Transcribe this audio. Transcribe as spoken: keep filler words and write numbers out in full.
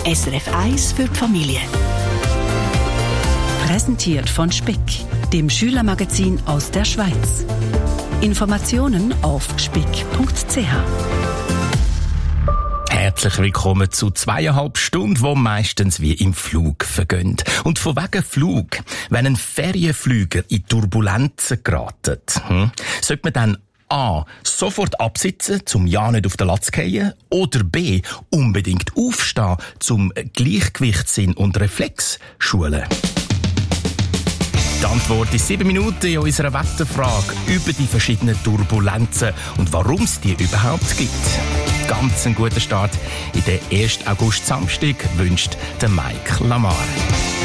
S R F eins für die Familie. Präsentiert von Speck, dem Schülermagazin aus der Schweiz. Informationen auf speck punkt c h. Herzlich willkommen zu zweieinhalb Stunden, die meistens wie im Flug vergehen. Und von wegen Flug, wenn ein Ferienflüger in Turbulenzen geraten, hm, sollte man dann A. sofort absitzen, um ja nicht auf den Latz zu fallen, oder B. unbedingt aufstehen, um Gleichgewichtssinn und Reflex zu schulen. Die Antwort ist sieben Minuten in unserer Wetterfrage über die verschiedenen Turbulenzen und warum es die überhaupt gibt. Ganz einen guten Start in den ersten August Samstag wünscht der Mike Lamar.